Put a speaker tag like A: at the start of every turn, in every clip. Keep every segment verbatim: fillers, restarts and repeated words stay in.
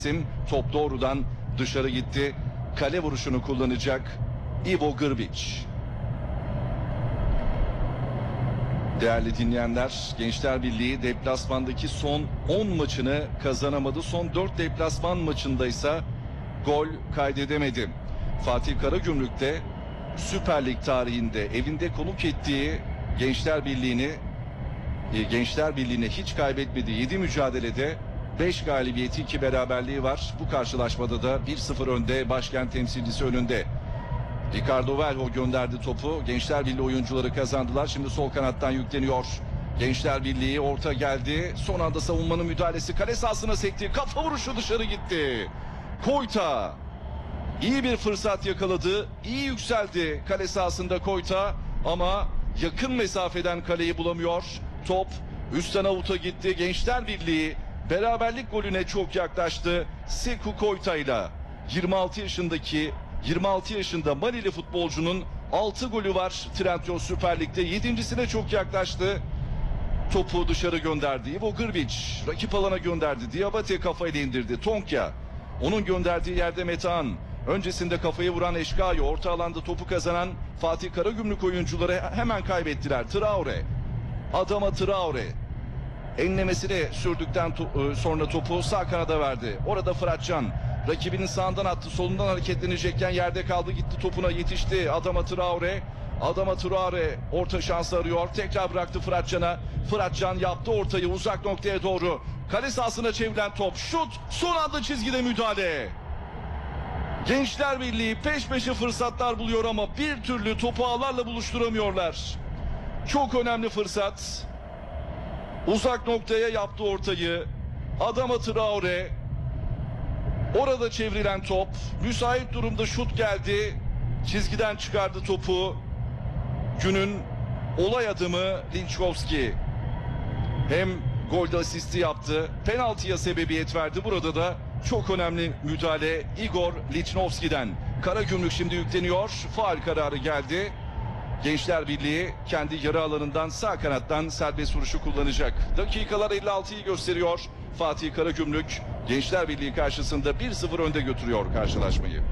A: Top doğrudan dışarı gitti. Kale vuruşunu kullanacak Ivo Grbić. Değerli dinleyenler, Gençler Birliği deplasmandaki son on maçını kazanamadı. Son dört deplasman maçındaysa gol kaydedemedi. Fatih Karagümrük'te Süper Lig tarihinde evinde konuk ettiği Gençler Birliği'ni Gençler Birliği'ne hiç kaybetmediği yedi mücadelede beş galibiyeti, iki beraberliği var. Bu karşılaşmada da bir sıfır önde, başkent temsilcisi önünde. Ricardo Velho gönderdi topu. Gençler Birliği oyuncuları kazandılar. Şimdi sol kanattan yükleniyor. Gençler Birliği orta geldi. Son anda savunmanın müdahalesi, kale sahasına sekti. Kafa vuruşu dışarı gitti. Koyta iyi bir fırsat yakaladı. İyi yükseldi kale sahasında Koyta ama yakın mesafeden kaleyi bulamıyor. Top üstten avuta gitti. Gençler Birliği beraberlik golüne çok yaklaştı. Sekou Koyta ile yirmi altı yaşındaki yirmi altı yaşında Malili futbolcunun altı golü var Trendyol Süper Lig'de. yedincisine çok yaklaştı. Topu dışarı gönderdi. Ivo Grbić rakip alana gönderdi. Diabate kafayla indirdi. Tonkya onun gönderdiği yerde Metehan. Öncesinde kafayı vuran Eşkayo, orta alanda topu kazanan Fatih Karagümrük oyuncuları hemen kaybettiler. Traore, Adama Traore enlemesine sürdükten to sonra topu sağ kanada verdi. Orada Fıratcan rakibinin sağından attı, solundan hareketlenecekken yerde kaldı, gitti topuna yetişti Adama Traore. Adama Traore orta şansı arıyor, tekrar bıraktı Fıratcan'a. Fıratcan yaptı ortayı uzak noktaya doğru. Kale sahasına çevrilen top, şut, son anda çizgide müdahale. Gençler Birliği peş peşe fırsatlar buluyor ama bir türlü topu ağlarla buluşturamıyorlar. Çok önemli fırsat. Uzak noktaya yaptı ortayı. Adama Traore. Orada çevrilen top. Müsait durumda şut geldi. Çizgiden çıkardı topu. Günün olay adımı Linçkovski. Hem golde asisti yaptı. Penaltıya sebebiyet verdi. Burada da çok önemli müdahale Igor Lichnowski'den. Karagümrük şimdi yükleniyor. Faul kararı geldi. Gençler Birliği kendi yarı alanından sağ kanattan serbest vuruşu kullanacak. Dakikalar elli altıyı gösteriyor. Fatih Karagümrük Gençler Birliği karşısında bir sıfır önde götürüyor karşılaşmayı.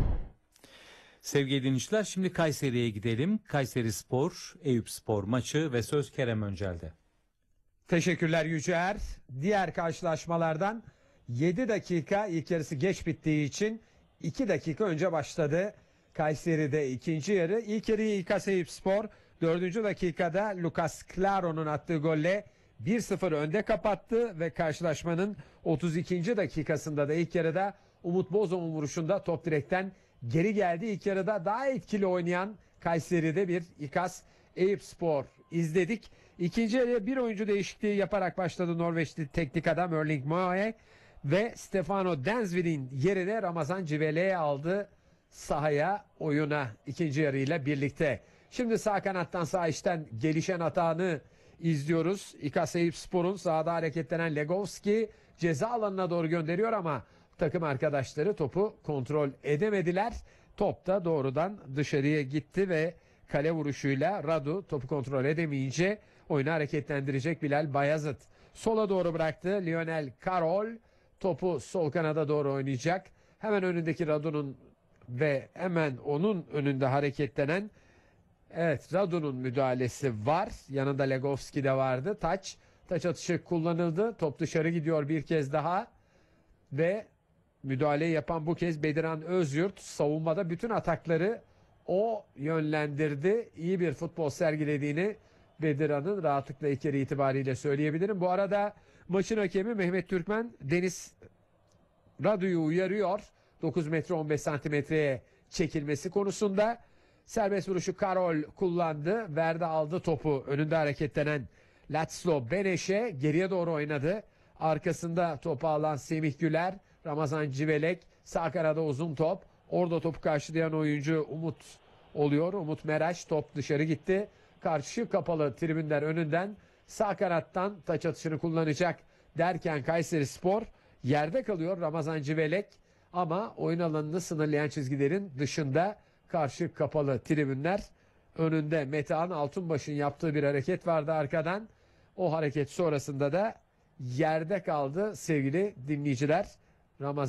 B: Sevgili dinleyiciler, şimdi Kayseri'ye gidelim. Kayserispor, Eyüpspor maçı ve söz Kerem Öncel'de.
C: Teşekkürler Yüceer. Diğer karşılaşmalardan yedi dakika, ilk yarısı geç bittiği için iki dakika önce başladı. Kayseri'de ikinci yarı. İlk yarıyı İKAS Eyüpspor dördüncü dakikada Lucas Claro'nun attığı golle bir sıfır önde kapattı ve karşılaşmanın otuz ikinci dakikasında da ilk yarıda Umut Bozok'un vuruşunda top direkten geri geldi. İlk yarıda daha etkili oynayan Kayseri'de bir İKAS Eyüpspor izledik. İkinci yarıya bir oyuncu değişikliği yaparak başladı Norveçli teknik adam Erling Moe ve Stefano Densville'in yerine Ramazan Civele'yi aldı sahaya, oyuna ikinci yarıyla birlikte. Şimdi sağ kanattan sağ içten gelişen atağını izliyoruz. İKAS Eyüpspor'un sahada hareketlenen Legovski ceza alanına doğru gönderiyor ama takım arkadaşları topu kontrol edemediler. Top da doğrudan dışarıya gitti ve kale vuruşuyla Radu topu kontrol edemeyince oyunu hareketlendirecek Bilal Bayazıt. Sola doğru bıraktı Lionel Karol. Topu sol kanada doğru oynayacak. Hemen önündeki Radu'nun ve hemen onun önünde hareketlenen, evet, Radu'nun müdahalesi var. Yanında Legovski de vardı. Taç. Taç atışı kullanıldı. Top dışarı gidiyor bir kez daha. Ve müdahaleyi yapan bu kez Bediran Özyurt. Savunmada bütün atakları o yönlendirdi. İyi bir futbol sergilediğini Bediran'ın rahatlıkla ilk yarı itibariyle söyleyebilirim. Bu arada maçın hakemi Mehmet Türkmen Deniz Radu'yu uyarıyor. dokuz metre on beş santimetreye çekilmesi konusunda. Serbest vuruşu Karol kullandı. Verdi aldı topu. Önünde hareketlenen László Beneş'e geriye doğru oynadı. Arkasında topu alan Semih Güler, Ramazan Civelek, sağ kanada uzun top. Orada topu karşılayan oyuncu Umut oluyor. Umut Meraş, top dışarı gitti. Karşı kapalı tribünler önünden sağ kanattan taç atışını kullanacak derken Kayserispor yerde kalıyor. Ramazan Civelek ama oyun alanını sınırlayan çizgilerin dışında, karşı kapalı tribünler önünde. Metehan Altunbaş'ın yaptığı bir hareket vardı arkadan. O hareket sonrasında da yerde kaldı sevgili dinleyiciler. Ramazan